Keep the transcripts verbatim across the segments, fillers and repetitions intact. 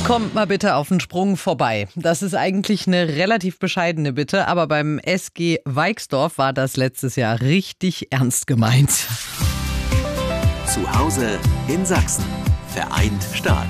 Kommt mal bitte auf den Sprung vorbei. Das ist eigentlich eine relativ bescheidene Bitte, aber beim S G Weixdorf war das letztes Jahr richtig ernst gemeint. Zu Hause in Sachsen. Vereint stark.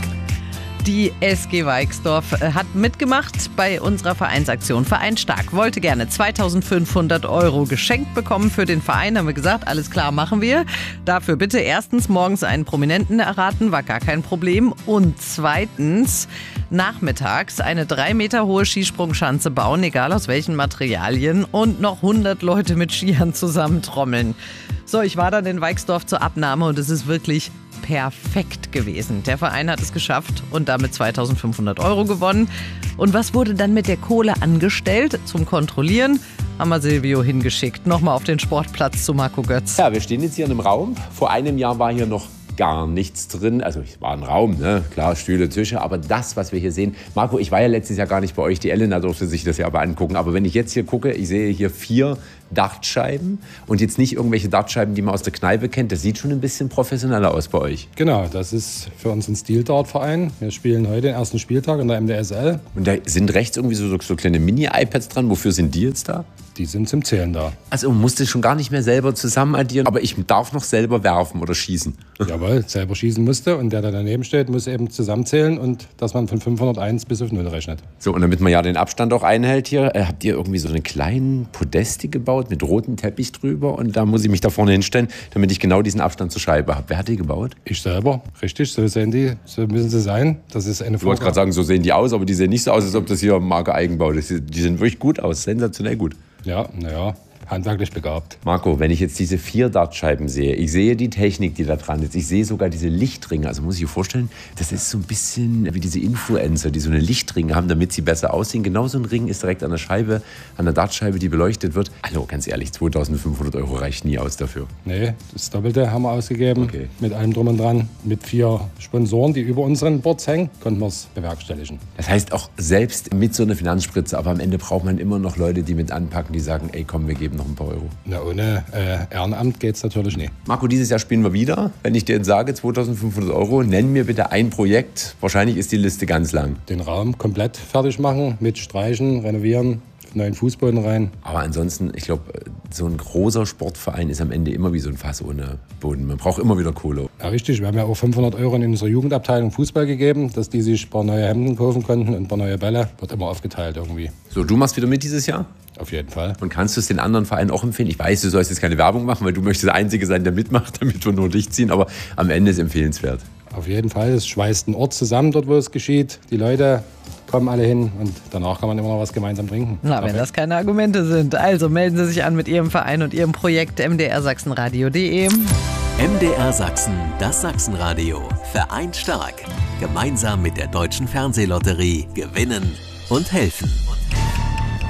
Die S G Weixdorf hat mitgemacht bei unserer Vereinsaktion. Vereint stark wollte gerne zweitausendfünfhundert Euro geschenkt bekommen für den Verein. Haben wir gesagt, alles klar, machen wir. Dafür bitte erstens morgens einen Prominenten erraten, war gar kein Problem. Und zweitens nachmittags eine drei Meter hohe Skisprungschanze bauen, egal aus welchen Materialien, und noch hundert Leute mit Skiern zusammentrommeln. So, ich war dann in Weixdorf zur Abnahme und es ist wirklich perfekt gewesen. Der Verein hat es geschafft und damit zweitausendfünfhundert Euro gewonnen. Und was wurde dann mit der Kohle angestellt? Zum Kontrollieren haben wir Silvio hingeschickt. Nochmal auf den Sportplatz zu Marco Götz. Ja, wir stehen jetzt hier in einem Raum. Vor einem Jahr war hier noch gar nichts drin. Also es war ein Raum, ne? Klar, Stühle, Tische. Aber das, was wir hier sehen, Marco, ich war ja letztes Jahr gar nicht bei euch. Die Elena durfte sich das ja aber angucken. Aber wenn ich jetzt hier gucke, ich sehe hier vier Dartscheiben und jetzt nicht irgendwelche Dartscheiben, die man aus der Kneipe kennt. Das sieht schon ein bisschen professioneller aus bei euch. Genau, das ist für uns ein Stil-Dart-Verein. Wir spielen heute den ersten Spieltag in der M D S L. Und da sind rechts irgendwie so, so kleine Mini-iPads dran. Wofür sind die jetzt da? Die sind zum Zählen da. Also man musste schon gar nicht mehr selber zusammen addieren, aber ich darf noch selber werfen oder schießen. Jawohl, selber schießen musste und der, der daneben steht, muss eben zusammenzählen und dass man von fünfhunderteins bis auf null rechnet. So, und damit man ja den Abstand auch einhält hier, äh, habt ihr irgendwie so einen kleinen Podeste gebaut mit rotem Teppich drüber und da muss ich mich da vorne hinstellen, damit ich genau diesen Abstand zur Scheibe habe. Wer hat die gebaut? Ich selber, richtig, so sehen die, so müssen sie sein. Das ist eine Ich wollte gerade sagen, so sehen die aus, aber die sehen nicht so aus, als ob das hier Marke Eigenbau ist. Die sehen wirklich gut aus, sensationell gut. Ja, naja, handwerklich begabt. Marco, wenn ich jetzt diese vier Dartscheiben sehe, ich sehe die Technik, die da dran ist, ich sehe sogar diese Lichtringe, also muss ich mir vorstellen, das ist so ein bisschen wie diese Influencer, die so eine Lichtringe haben, damit sie besser aussehen. Genau so ein Ring ist direkt an der Scheibe, an der Dartscheibe, die beleuchtet wird. Also ganz ehrlich, zweitausendfünfhundert Euro reicht nie aus dafür. Nee, das Doppelte haben wir ausgegeben, okay. Mit allem drum und dran. Mit vier Sponsoren, die über unseren Boards hängen, konnten wir es bewerkstelligen. Das heißt auch selbst mit so einer Finanzspritze, aber am Ende braucht man immer noch Leute, die mit anpacken, die sagen, ey komm, wir geben noch ein paar Euro. Na, ohne äh, Ehrenamt geht es natürlich nicht. Marco, dieses Jahr spielen wir wieder. Wenn ich dir jetzt sage, zweitausendfünfhundert Euro, nenn mir bitte ein Projekt. Wahrscheinlich ist die Liste ganz lang. Den Raum komplett fertig machen, mit Streichen, renovieren, neuen Fußboden rein. Aber ansonsten, ich glaube, so ein großer Sportverein ist am Ende immer wie so ein Fass ohne Boden. Man braucht immer wieder Kohle. Ja, richtig. Wir haben ja auch fünfhundert Euro in unserer Jugendabteilung Fußball gegeben, dass die sich ein paar neue Hemden kaufen konnten und ein paar neue Bälle. Wird immer aufgeteilt irgendwie. So, du machst wieder mit dieses Jahr? Auf jeden Fall. Und kannst du es den anderen Vereinen auch empfehlen? Ich weiß, du sollst jetzt keine Werbung machen, weil du möchtest der Einzige sein, der mitmacht, damit wir nur dich ziehen. Aber am Ende ist es empfehlenswert. Auf jeden Fall. Es schweißt den Ort zusammen, dort wo es geschieht. Die Leute kommen alle hin und danach kann man immer noch was gemeinsam trinken. Na, wenn das keine Argumente sind. Also melden Sie sich an mit Ihrem Verein und Ihrem Projekt m d r sachsenradio punkt d e. M D R Sachsen, das Sachsenradio. Vereint stark. Gemeinsam mit der Deutschen Fernsehlotterie gewinnen und helfen.